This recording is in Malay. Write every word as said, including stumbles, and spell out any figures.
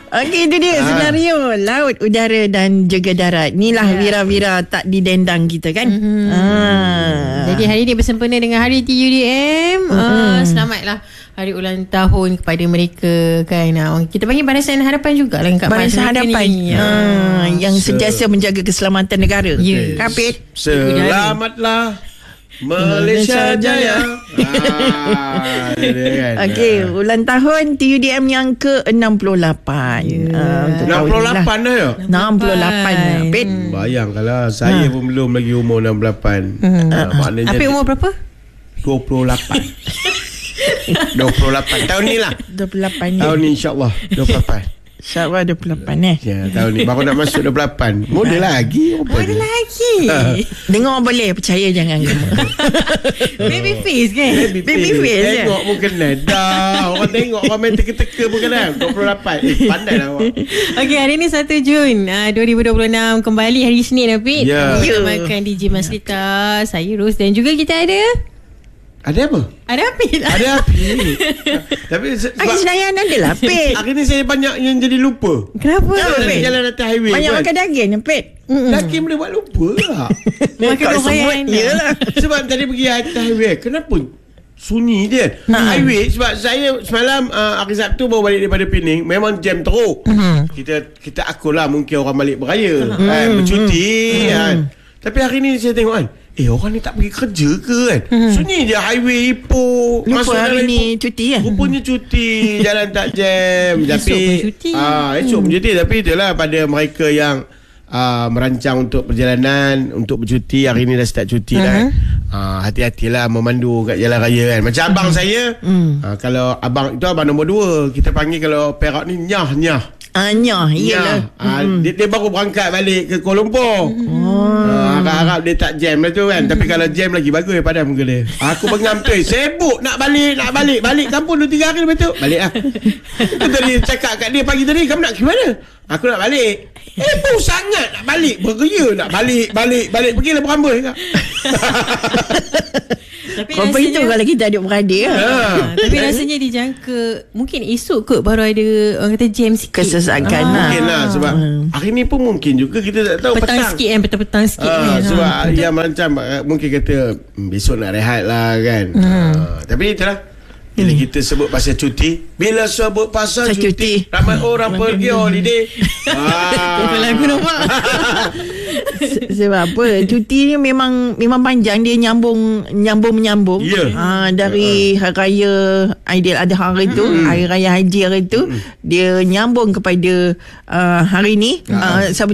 Okey, itu dia senario laut, udara dan juga darat. Inilah yeah. wira-wira tak didendang kita kan. Mm-hmm. Ah. Jadi hari ini bersempena dengan Hari T U D M. Mm-hmm. Uh, selamatlah hari ulang tahun kepada mereka kan. Uh, kita panggil Barisan Harapan juga lah kat Barisan Harapan ni. Uh, yang so, sentiasa menjaga keselamatan negara. Yeah. Kapit. Selamatlah Malaysia Jaya. ah, kan. Okey, ulang tahun T U D M yang ke enam puluh lapan. Yeah. Uh, enam puluh lapan dah ya? enam puluh lapan. Pit. Hmm. Bayang kalau saya ha. pun belum lagi umur enam puluh lapan. Hmm. Uh, maknanya Apik umur berapa? dua puluh lapan. dua puluh lapan tahun ni lah. dua puluh lapan ni. Tahun ni insya-Allah dua puluh lapan. InsyaAllah dua puluh lapan eh. Ya, tahun ni baru nak masuk dua puluh lapan. Muda lagi. Muda lagi. Dengar boleh, percaya jangan. Baby face kan? Baby, Baby face. face tengok pun kena dah. Orang tengok orang main teka-teka pun kena. dua puluh lapan. Eh, pandai lah awak. Okey, hari ni satu Jun uh, dua ribu dua puluh enam. Kembali hari Isnin, Apit. Ya. Kita makan D J Maslita, saya Ros, dan juga kita ada Ada apa? Ada Apit. Ada Apit. Tapi Hari Senayan ada lah Apit. Hari ni saya banyak yang jadi lupa. Kenapa? Jalan, jalan atas highway. Banyak kan? makan daging Apit. Daging boleh buat lupa lah. Makan semut. Yalah. Sebab tadi pergi atas highway. Kenapa sunyi dia ha. highway? Sebab saya semalam uh, hari Sabtu baru balik daripada Pening. Memang jam teruk. uh-huh. Kita kita akulah mungkin orang balik beraya, uh-huh. kan, bercuti, uh-huh. kan. Tapi hari ni saya tengok kan, Eh orang ni tak pergi kerja ke kan? Hmm. Sunyi je highway Ipoh. Lupa masuk hari ni Ipoh. cuti kan? Rupanya cuti. Jalan tak jam. Tapi Tapi esok pun cuti. ah, Esok pun cuti. Tapi itulah pada mereka yang uh, merancang untuk perjalanan, untuk bercuti. Hari ni dah start cuti uh-huh. kan. uh, Hati-hatilah memandu kat jalan raya kan. Macam uh-huh. abang saya uh, uh, kalau abang itu abang nombor dua. Kita panggil kalau Perak ni Nyah-Nyah. Anya, iyalah. Ah, mm-hmm. dia, dia baru berangkat balik ke Kuala Lumpur. Mm-hmm. Ah, harap-harap dia tak jam lah tu kan. Mm-hmm. Tapi kalau jam lagi bagus ya padam muka dia. Aku bengam tu, sibuk nak balik, nak balik. Balik kampung dua tiga hari lepas tu. Balik lah. Itu tadi cakap kat dia pagi tadi, kamu nak ke mana? Aku nak balik. Eh, pun sangat nak balik. Bergeria nak balik, balik, balik. Pergilah berambut. Tapi kau begitu kalau kita ada beradik ha, ha. Tapi rasanya dijangka mungkin esok kot baru ada orang kata jam sikit. Kesesakan ha. lah. Mungkin lah sebab hmm. hari ni pun mungkin juga kita tak tahu petang, petang sikit kan, petang-petang sikit ha, kan. Sebab ha. yang merancang mungkin kata besok nak rehat lah kan. hmm. ha, Tapi itulah bila hmm. kita sebut pasal cuti, bila sebut pasal cuti, cuti ramai orang pergi holiday. Apa lagu nampak? Sebab apa? Cuti ni memang memang panjang, dia nyambung nyambung menyambung. Yeah. Ha, dari uh-huh. hari raya Aidiladha hari tu, mm-hmm. hari raya haji hari tu, mm-hmm. dia nyambung kepada uh, hari ni. Uh-huh. Uh,